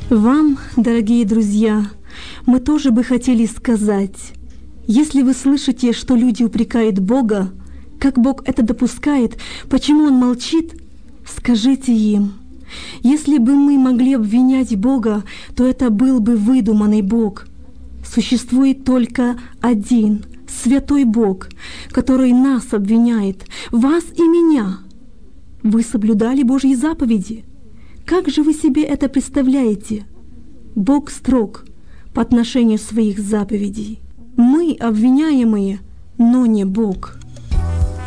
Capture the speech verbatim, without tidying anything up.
Вам, дорогие друзья, мы тоже бы хотели сказать, если вы слышите, что люди упрекают Бога, как Бог это допускает, почему Он молчит, скажите им. Если бы мы могли обвинять Бога, то это был бы выдуманный Бог. Существует только один святой Бог, который нас обвиняет, вас и меня. Вы соблюдали Божьи заповеди. Как же вы себе это представляете? Бог строг по отношению своих заповедей. Мы обвиняемые, но не Бог.